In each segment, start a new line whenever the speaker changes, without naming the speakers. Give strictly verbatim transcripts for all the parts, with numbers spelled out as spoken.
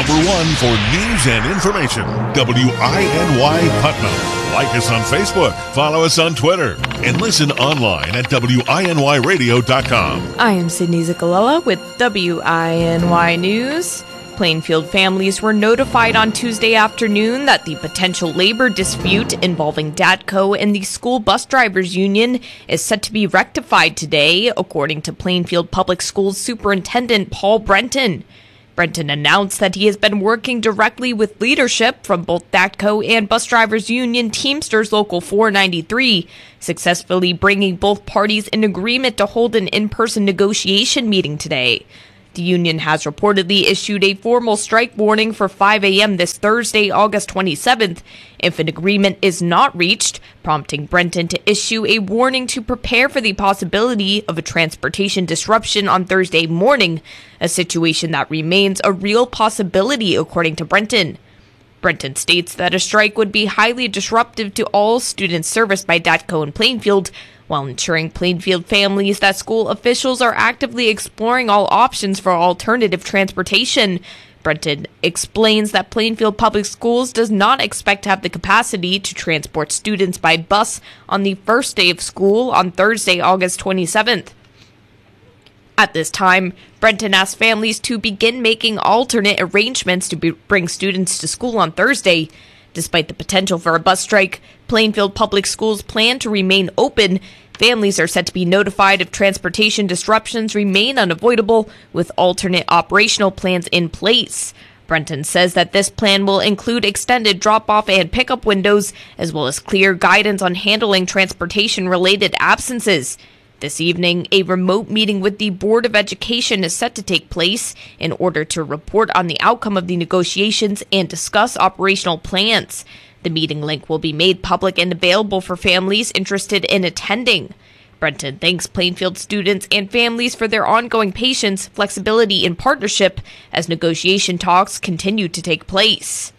number one for news and information, W I N Y Putnam. Like us on Facebook, follow us on Twitter, and listen online at W I N Y radio dot com.
I am Sydney Ziccolella with W I N Y News. Plainfield families were notified on Tuesday afternoon that the potential labor dispute involving DATCO and the School Bus Drivers Union is set to be rectified today, according to Plainfield Public Schools Superintendent Paul Brenton. Brenton announced that he has been working directly with leadership from both DATCO and Bus Drivers Union Teamsters Local four ninety-three, successfully bringing both parties in agreement to hold an in-person negotiation meeting today. The union has reportedly issued a formal strike warning for five a.m. this Thursday, August twenty-seventh, if an agreement is not reached, prompting Brenton to issue a warning to prepare for the possibility of a transportation disruption on Thursday morning, a situation that remains a real possibility, according to Brenton. Brenton states that a strike would be highly disruptive to all students serviced by DATCO in Plainfield, while ensuring Plainfield families that school officials are actively exploring all options for alternative transportation. Brenton explains that Plainfield Public Schools does not expect to have the capacity to transport students by bus on the first day of school on Thursday, August twenty-seventh. At this time, Brenton asked families to begin making alternate arrangements to be- bring students to school on Thursday. Despite the potential for a bus strike, Plainfield Public Schools plan to remain open. Families are set to be notified if transportation disruptions remain unavoidable, with alternate operational plans in place. Brenton says that this plan will include extended drop-off and pickup windows, as well as clear guidance on handling transportation-related absences. This evening, a remote meeting with the Board of Education is set to take place in order to report on the outcome of the negotiations and discuss operational plans. The meeting link will be made public and available for families interested in attending. Brenton thanks Plainfield students and families for their ongoing patience, flexibility, and partnership as negotiation talks continue to take place.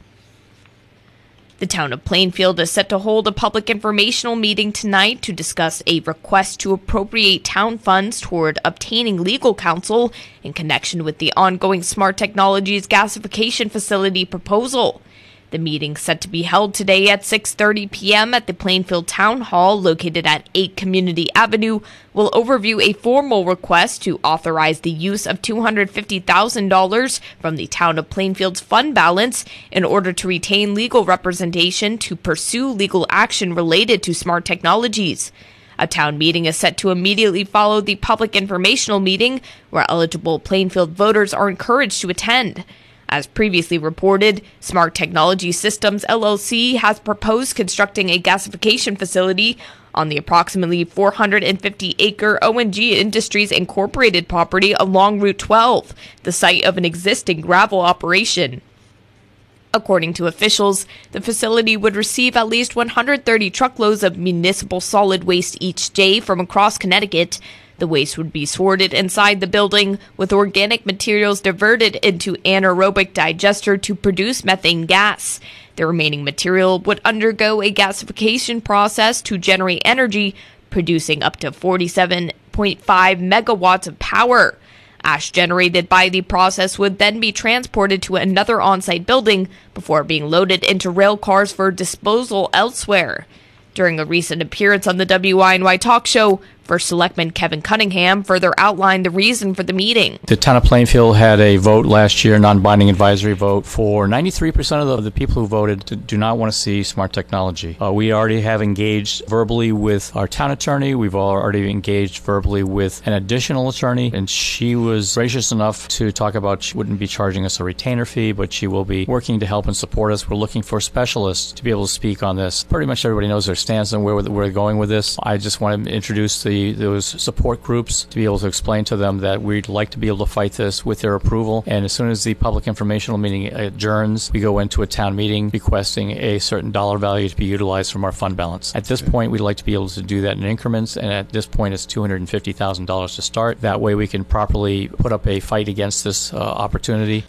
The town of Plainfield is set to hold a public informational meeting tonight to discuss a request to appropriate town funds toward obtaining legal counsel in connection with the ongoing Smart Technologies gasification facility proposal. The meeting set to be held today at six thirty p.m. at the Plainfield Town Hall located at eight Community Avenue will overview a formal request to authorize the use of two hundred fifty thousand dollars from the Town of Plainfield's fund balance in order to retain legal representation to pursue legal action related to Smart Technologies. A town meeting is set to immediately follow the public informational meeting, where eligible Plainfield voters are encouraged to attend. As previously reported, Smart Technology Systems L L C has proposed constructing a gasification facility on the approximately four hundred fifty acre O N G Industries Incorporated property along Route twelve, the site of an existing gravel operation. According to officials, the facility would receive at least one hundred thirty truckloads of municipal solid waste each day from across Connecticut. The waste would be sorted inside the building, with organic materials diverted into anaerobic digester to produce methane gas. The remaining material would undergo a gasification process to generate energy, producing up to forty-seven point five megawatts of power. Ash generated by the process would then be transported to another on-site building before being loaded into rail cars for disposal elsewhere. During a recent appearance on the W I N Y talk show, First Selectman Kevin Cunningham further outlined the reason for the meeting.
The town of Plainfield had a vote last year, non-binding advisory vote, for ninety-three percent of the, of the people who voted to, do not want to see smart technology. Uh, we already have engaged verbally with our town attorney. We've already engaged verbally with an additional attorney, and she was gracious enough to talk about she wouldn't be charging us a retainer fee, but she will be working to help and support us. We're looking for specialists to be able to speak on this. Pretty much everybody knows their stance and where we're going with this. I just want to introduce the those support groups to be able to explain to them that we'd like to be able to fight this with their approval. And as soon as the public informational meeting adjourns, we go into a town meeting requesting a certain dollar value to be utilized from our fund balance. At this point, we'd like to be able to do that in increments, and at this point, it's two hundred fifty thousand dollars to start. That way, we can properly put up a fight against this uh, opportunity.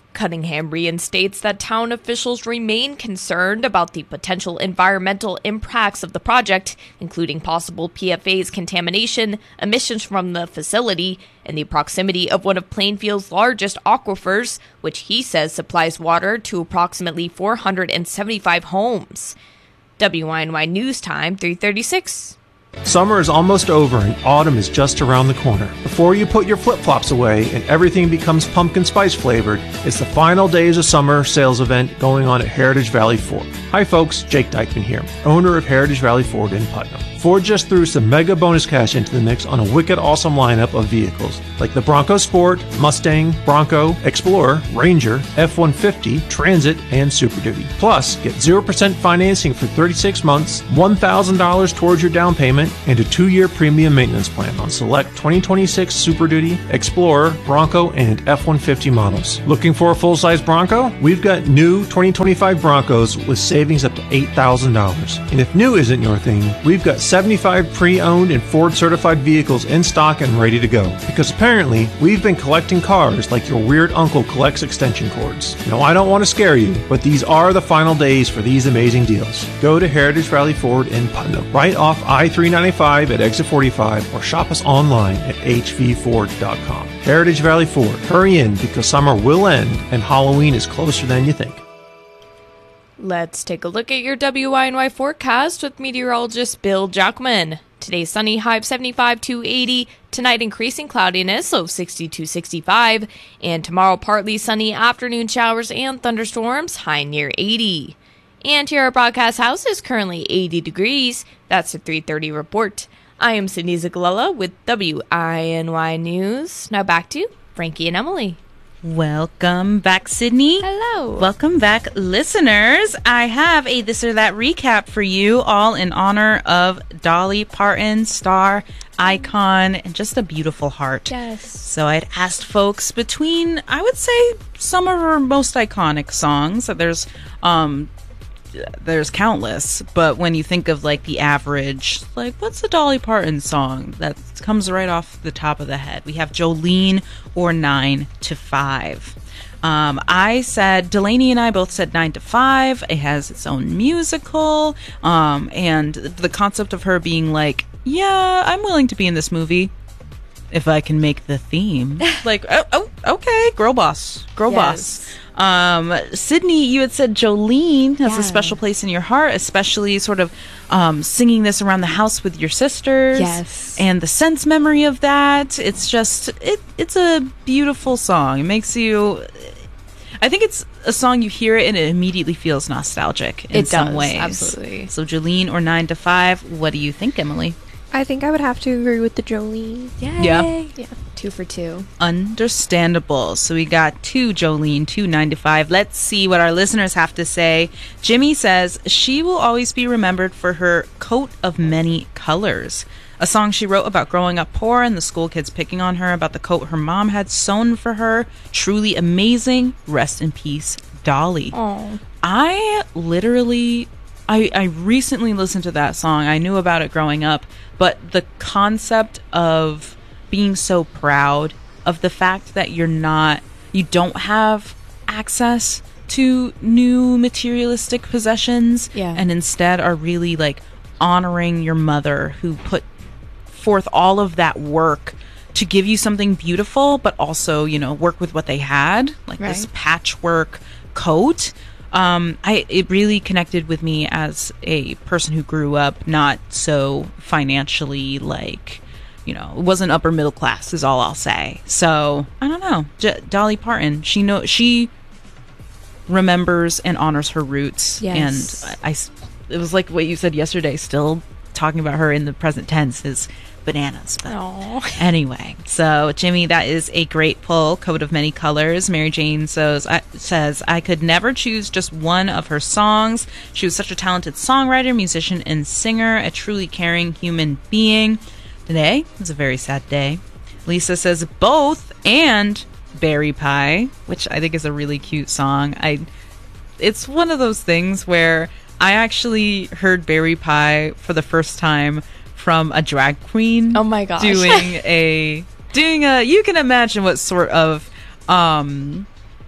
Cunningham reinstates that town officials remain concerned about the potential environmental impacts of the project, including possible P F A's contamination, emissions from the facility, and the proximity of one of Plainfield's largest aquifers, which he says supplies water to approximately four hundred seventy-five homes. W I N Y News Time, three thirty-six.
Summer is almost over and autumn is just around the corner. Before you put your flip-flops away and everything becomes pumpkin spice flavored, it's the final days of summer sales event going on at Heritage Valley Ford. Hi folks, Jake Dykeman here, owner of Heritage Valley Ford in Putnam. Ford just threw some mega bonus cash into the mix on a wicked awesome lineup of vehicles like the Bronco Sport, Mustang, Bronco, Explorer, Ranger, F one fifty, Transit, and Super Duty. Plus, get zero percent financing for thirty-six months, one thousand dollars towards your down payment, and a two-year premium maintenance plan on select twenty twenty-six Super Duty, Explorer, Bronco, and F one fifty models. Looking for a full-size Bronco? We've got new twenty twenty-five Broncos with savings up to eight thousand dollars. And if new isn't your thing, we've got seventy-five pre-owned and Ford-certified vehicles in stock and ready to go. Because apparently, we've been collecting cars like your weird uncle collects extension cords. Now, I don't want to scare you, but these are the final days for these amazing deals. Go to Heritage Valley Ford in Putnam, right off I three ninety-five at exit forty-five, or shop us online at h v ford dot com. Heritage Valley Ford. Hurry in because summer will end and Halloween is closer than you think.
Let's take a look at your W I N Y forecast with meteorologist Bill Jackman. Today sunny, high of seventy-five to eighty. Tonight increasing cloudiness, low of sixty to sixty-five. And tomorrow partly sunny, afternoon showers and thunderstorms, high near eighty. And here at Broadcast House is currently eighty degrees. That's the three thirty report. I am Sydney Zagalella with W I N Y News. Now back to Frankie and Emily.
Welcome back, Sydney.
Hello.
Welcome back, listeners. I have a This or That recap for you, all in honor of Dolly Parton, star, icon, and just a beautiful heart.
Yes.
So I'd asked folks between, I would say, some of her most iconic songs. There's, um... There's countless, but when you think of like the average, like what's a Dolly Parton song that comes right off the top of the head? We have Jolene or Nine to Five. Um, I said, Delaney and I both said Nine to Five. It has its own musical, um, and the concept of her being like, yeah, I'm willing to be in this movie if I can make the theme. Like, oh, oh, okay, girl boss, girl
Yes.
boss. Um, Sydney, you had said Jolene has
Yeah.
a special place in your heart, especially sort of um, singing this around the house with your sisters.
Yes.
And the sense memory of that. It's just, it, it's a beautiful song. It makes you, I think it's a song you hear it and it immediately feels nostalgic in
It
some
does,
ways.
absolutely.
So Jolene or Nine to Five, what do you think, Emily?
I think I would have to agree with the Jolene.
Yay.
Yeah.
Yeah.
Two for two.
Understandable. So we got two Jolene, two Nine to Five. Let's see what our listeners have to say. Jimmy says she will always be remembered for her Coat of Many Colors, a song she wrote about growing up poor and the school kids picking on her about the coat her mom had sewn for her. Truly amazing. Rest in peace, Dolly.
Oh.
I literally, I, I recently listened to that song. I knew about it growing up, but the concept of being so proud of the fact that you're not, you don't have access to new materialistic possessions,
Yeah.
and instead are really like honoring your mother who put forth all of that work to give you something beautiful, but also, you know, work with what they had, like this
Right.
patchwork coat. Um, I it really connected with me as a person who grew up not so financially, like, you know, it wasn't upper middle class is all I'll say. So I don't know. J- Dolly Parton, she know she remembers and honors her roots.
Yes.
And I, I s- it was like what you said yesterday. Still talking about her in the present tense is bananas. But
Oh.
anyway, so Jimmy, that is a great pull. Coat of Many Colors. Mary Jane says, I, says, I could never choose just one of her songs. She was such a talented songwriter, musician, and singer, a truly caring human being. Today is a very sad day. Lisa says both and Berry Pie, which I think is a really cute song. I, it's one of those things where I actually heard Berry Pie for the first time from a drag queen.
Oh my gosh.
Doing a doing a you can imagine what sort of um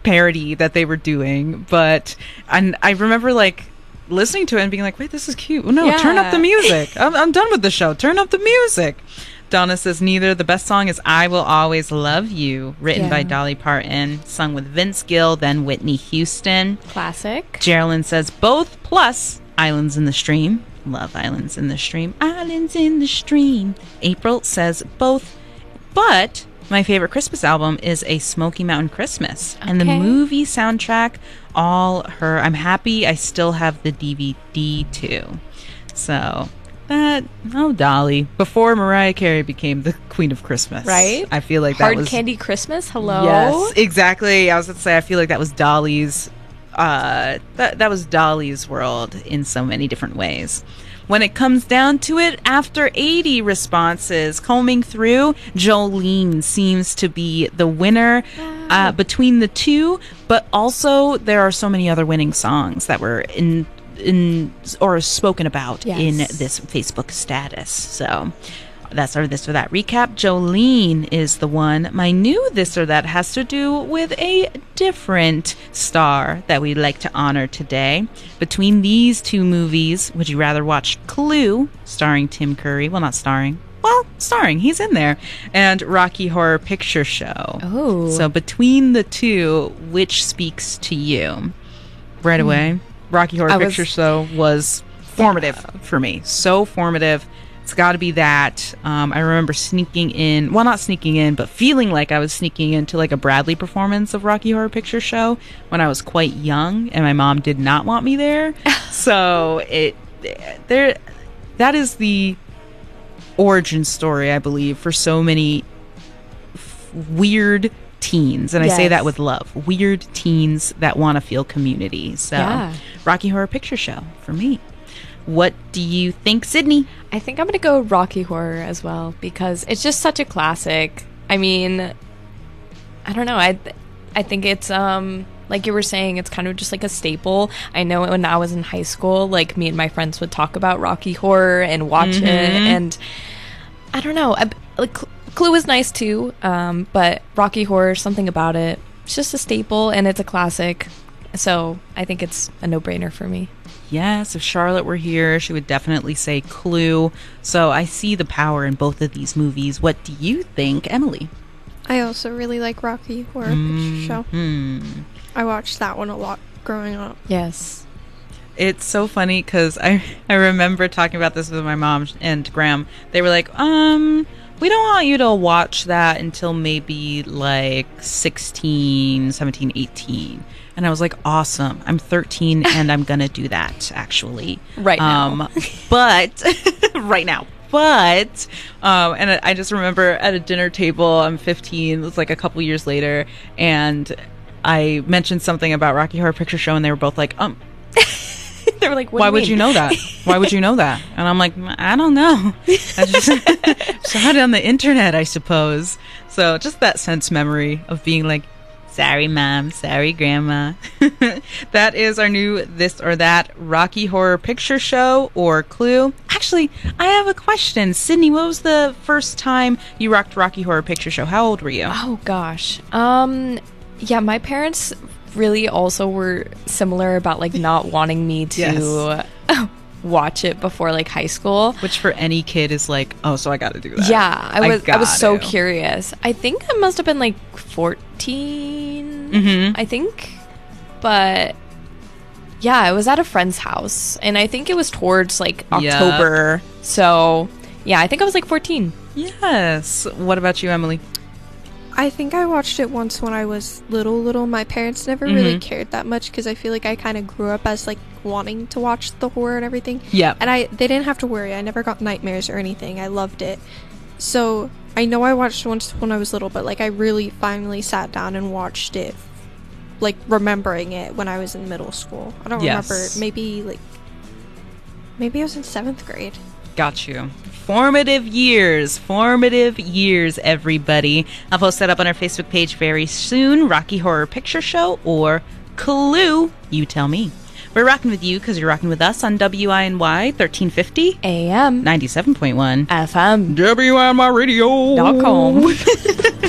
parody that they were doing. But and I remember like listening to it and being like, wait, this is cute. No,
Yeah.
turn up the music. I'm, I'm done with the show. Turn up the music. Donna says, neither. The best song is I Will Always Love You, written
Yeah.
by Dolly Parton, sung with Vince Gill, then Whitney Houston.
Classic.
Geraldine says, both, plus Islands in the Stream. Love Islands in the Stream. Islands in the Stream. April says, both, but my favorite Christmas album is A Smoky Mountain Christmas. And the
Okay.
movie soundtrack, all her. I'm happy I still have the D V D too. So... That, oh, Dolly. Before Mariah Carey became the Queen of Christmas.
Right?
I feel like that
Hard
was...
Candy Christmas. Hello.
Yes, exactly. I was going to say, I feel like that was Dolly's... Uh, that, that was Dolly's world in so many different ways. When it comes down to it, after eighty responses combing through, Jolene seems to be the winner uh, between the two. But also, there are so many other winning songs that were in... in or spoken about
Yes.
in this Facebook status. So that's our this or that recap. Jolene is the one. My new this or that has to do with a different star that we'd like to honor today. Between these two movies, would you rather watch Clue, starring Tim Curry? Well, not starring. Well, starring. He's in there. And Rocky Horror Picture Show.
Oh.
So between the two, which speaks to you? Right away. Rocky Horror
I was-
Picture Show was formative for me. So formative. It's got to be that. Um, I remember sneaking in, well, not sneaking in, but feeling like I was sneaking into like a Bradley performance of Rocky Horror Picture Show when I was quite young, and my mom did not want me there. So it there, that is the origin story, I believe, for so many f- weird teens, and I say
Yes.
that with love. Weird teens that want to feel community. So,
Yeah.
Rocky Horror Picture Show for me. What do you think, Sydney?
I think I'm going to go Rocky Horror as well because it's just such a classic. I mean, I don't know. I th- I think it's um like you were saying, it's kind of just like a staple. I know when I was in high school, like me and my friends would talk about Rocky Horror and watch
Mhm.
it, and I don't know. I, like Cl- Clue is nice too, um, but Rocky Horror, something about it, it's just a staple and it's a classic. So I think it's a no-brainer for me.
Yes, if Charlotte were here, she would definitely say Clue. So I see the power in both of these movies. What do you think, Emily?
I also really like Rocky Horror Picture Show.
Hmm.
I watched that one a lot growing up.
Yes.
It's so funny because I, I remember talking about this with my mom and Graham. They were like, um, we don't want you to watch that until maybe like sixteen, seventeen, eighteen. And I was like, awesome. I'm thirteen and I'm going to do that, actually.
Right now.
Um, but, right now. But, um, and I I just remember at a dinner table, I'm fifteen, it was like a couple years later, and I mentioned something about Rocky Horror Picture Show, and they were both like, um,
They were like, what
why
do
would
mean?
you know that? Why would you know that? And I'm like, I don't know. I just saw it on the internet, I suppose. So just that sense memory of being like, sorry, mom. Sorry, grandma. That is our new This or That Rocky Horror Picture Show or Clue. Actually, I have a question. Sydney, what was the first time you rocked Rocky Horror Picture Show? How old were you?
Oh gosh. Um yeah, my parents really also were similar about like not wanting me to watch it before like high school.
Which for any kid is like, oh, so I got to do that.
Yeah, I was I, was so
gotta.
curious. I think I must have been like fourteen.
Mhm.
I think. But yeah, I was at a friend's house and I think it was towards like
Yep.
October. So, yeah, I think I was like fourteen.
Yes. What about you, Emily?
I think I watched it once when I was little, little. My parents never really
Mhm.
cared that much because I feel like I kind of grew up as like wanting to watch the horror and everything.
Yeah.
And I, they didn't have to worry. I never got nightmares or anything. I loved it. So I know I watched once when I was little, but like I really finally sat down and watched it, like remembering it when I was in middle school. I don't
Yes.
remember. Maybe like, maybe I was in seventh grade.
Got you. Formative years. Formative years, everybody. I'll post that up on our Facebook page very soon. Rocky Horror Picture Show or Clue. You tell me. We're rocking with you because you're rocking with us on W I N Y thirteen fifty,
A M
ninety-seven point one.
F M
W I N Y radio
dot com.